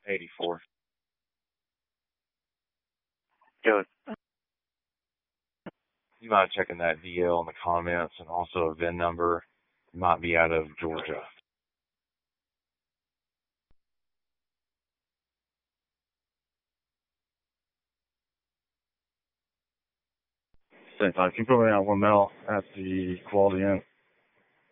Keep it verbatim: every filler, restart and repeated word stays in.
eighty-four. Good. You mind checking that D L in the comments and also a V I N number? It might be out of Georgia. Same time. Can you put me on one mil at the quality end?